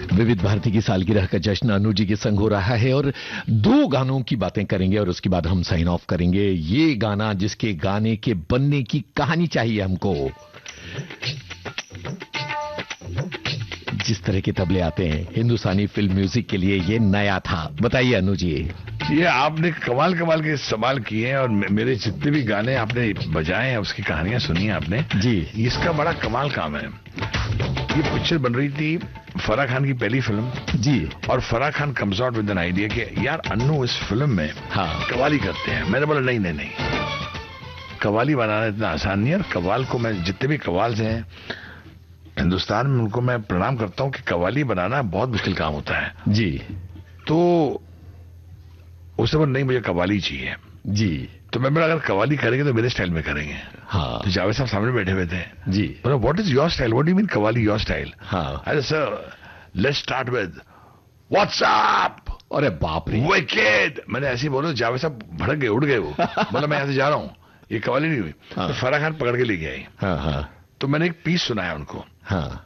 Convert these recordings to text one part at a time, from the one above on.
विविध भारती की सालगिरह का जश्न अनु जी के संग हो रहा है और 2 गानों की बातें करेंगे और उसके बाद हम साइन ऑफ करेंगे। ये गाना जिसके गाने के बनने की कहानी चाहिए हमको, जिस तरह के तबले आते हैं हिंदुस्तानी फिल्म म्यूजिक के लिए ये नया था। बताइए अनु जी। ये आपने कमाल के सवाल किए हैं और मेरे जितने भी गाने आपने बजाए हैं उसकी कहानियां सुनी है आपने जी। इसका बड़ा कमाल काम है। ये पिक्चर बन रही थी फराह खान की पहली फिल्म जी, और Farah Khan comes out with an idea कि यार अन्नू इस फिल्म में कवाली करते हैं। मैंने बोला नहीं, कवाली बनाना इतना आसान नहीं है। और कवाल को मैं जितने भी कवाल हैं हिंदुस्तान में उनको मैं प्रणाम करता हूं कि कवाली बनाना बहुत मुश्किल काम होता है जी। तो उससे बोला नहीं मुझे कवाली चाहिए जी। तो मैं बोला अगर कवाली करेंगे तो मेरे स्टाइल में करेंगे। हाँ। तो जावेद साहब सामने बैठे हुए थे जी। बोला what is your style, what do you mean qawwali your style? हाँ। अरे sir let's start with what's up. अरे बाप रे, विकेड। मैंने ऐसे ही बोला, जावेद साहब भड़क गए, उड़ गए वो। बोला मैं यहाँ से जा रहा हूँ, ये कवाली नहीं हुई। तो फराह खान पकड़ के ले गए। हाँ। तो मैंने एक पीस सुनाया उनको। हाँ।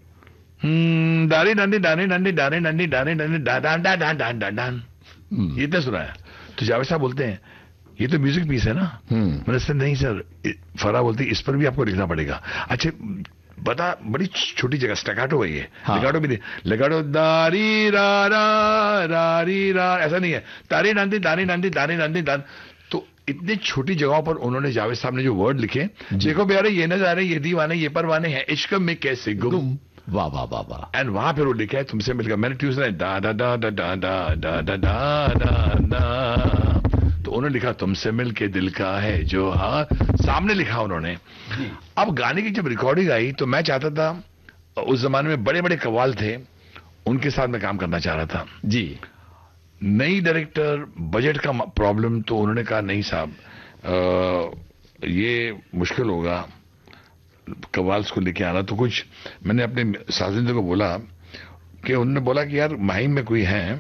डारी डंडी डारी डंडी डारी डंडी डारी डंडी डान डान डान डान डान, ये इतना सुनाया। तो जावेद साहब बोलते हैं ये तो म्यूजिक पीस है ना। मैंने सर नहीं सर, फराह बोलती इस पर भी आपको लिखना पड़ेगा। अच्छा बता, बड़ी छोटी जगह स्टैकाटो है ये। लेगाटो भी नहीं, लेगाटो दारी रा रारी रा ऐसा नहीं है, तारी डांदी दारी डांदी दारी डांदी दान। तो इतनी छोटी जगहों पर उन्होंने जावेद साहब ने जो वर्ड लिखे, देखो प्यारे ये नजारे ये दीवाने ये परवाने हैं, इश्क में कैसे गुम। वाह वाह वाह वाह। एंड वहां फिर वो लिखा है तुमसे मिलकर। मैंने ट्यूसडे दा दा दा दा दा दा दा दा दा दा, तो उन्होंने लिखा तुमसे मिलके दिल का है जो हाथ, सामने लिखा उन्होंने। अब गाने की जब रिकॉर्डिंग आई तो मैं चाहता था, उस जमाने में बड़े बड़े कव्वाल थे उनके साथ मैं काम करना चाह रहा था जी। नई डायरेक्टर, बजट का प्रॉब्लम, तो उन्होंने कहा नहीं साहब ये मुश्किल होगा कव्वाल्स को लेके आना। तो कुछ मैंने अपने साजिंदे को बोला कि उन्होंने बोला कि यार माहिम में कोई है,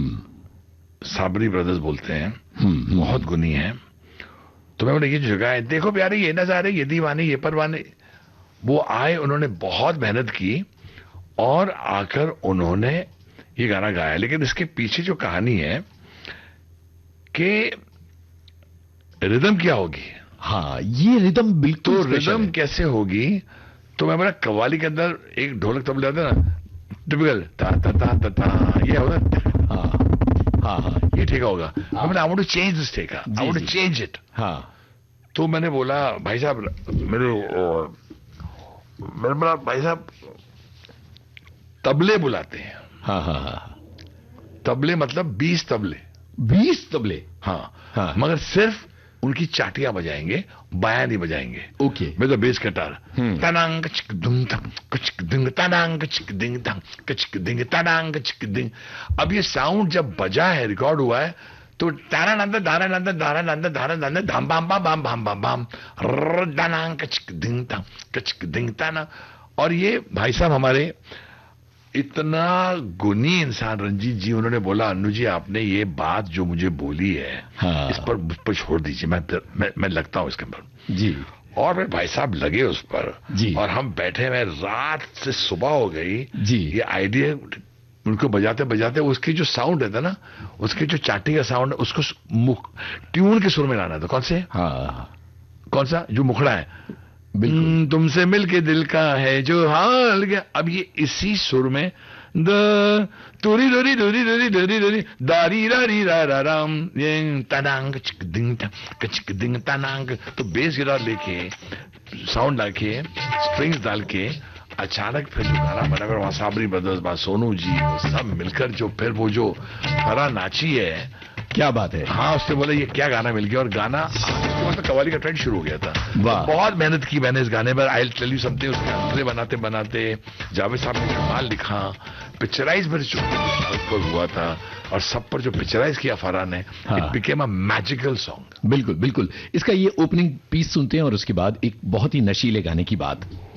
साबरी ब्रदर्स बोलते हैं, बहुत गुनी है। तो मैं बोला ये जो जगह है देखो प्यारे ये नजारे ये दीवाने ये परवाने। वो आए, उन्होंने बहुत मेहनत की और आकर उन्होंने ये गाना गाया। लेकिन इसके पीछे जो कहानी है कि रिदम क्या होगी। हाँ, ये रिदम बिल्कुल तो रिदम कैसे होगी। तो मैं बोला कव्वाली के अंदर एक ढोलक तबला आता है ना, टिपिकल ता ता ता ता ता, ये होगा। हाँ, ये ठेका होगा। मैंने I want to change this ठेका, I want to change it. हाँ। तो मैंने बोला भाई साहब मैंने बोला भाई साहब तबले बुलाते हैं। हाँ। तबले मतलब 20 तबले। 20 तबले। हाँ। मगर सिर्फ उनकी चाटियां बजाएंगे, बाया नहीं बजाएंगे। ओके। मैं तो बेस गिटार तनांग चिक दुंग तंग कचिक दिंग तनांग चिक दिंग तंग कचिक दिंग तनांग चिक दिंग। अब ये साउंड जब बजा है, रिकॉर्ड हुआ है, तो तारा नंद धारा नंद धारा नंद धारा नंद धाम balm balm balm balm balm balm तनांग कचिक दिंग तंग कचिक दिंग तना। और ये भाई साहब हमारे इतना गुनी इंसान रंजीत जी, उन्होंने बोला अन्नू जी आपने ये बात जो मुझे बोली है इस पर मुझ पर छोड़ दीजिए, मैं लगता हूं इसके ऊपर जी। और फिर भाई साहब लगे उस पर जी। और हम बैठे हुए, रात से सुबह हो गई जी। ये आइडिया उनको बजाते बजाते उसकी जो साउंड रहता ना, उसकी जो चाटी का साउंड है, उसको ट्यून के सुर में गाना था। कौन से? कौन सा जो मुखड़ा है, तुमसे मिलके दिल का है जो हाल गया। अब ये इसी सुर में द तुरी दोरी दोरी दोरी दोरी दोरी दारी रारी रा रा राम ये तनांग चिक दिंग कचिक दिंग तनांग। तो बेस गिटार लेके साउंड डाल के स्ट्रिंग्स डाल के अचानक फिर जो गाना बना, वहां साबरी ब्रदर्स, वहां सोनू जी, सब मिलकर जो फिर वो जो फराह नाची है, क्या बात है। हाँ, उससे बोले ये क्या गाना मिल गया। और गाना तो कव्वाली का ट्रेंड शुरू हो गया था। बहुत मेहनत की मैंने इस गाने पर। आई टेल यू समथिंग, उसके अंतरे बनाते बनाते जावेद साहब ने कमाल लिखा, पिक्चराइज पर जो पर हुआ था और सब पर जो पिक्चराइज किया फराह ने, it became a magical song. बिल्कुल बिल्कुल। इसका ये ओपनिंग पीस सुनते हैं और उसके बाद एक बहुत ही नशीले गाने की बात।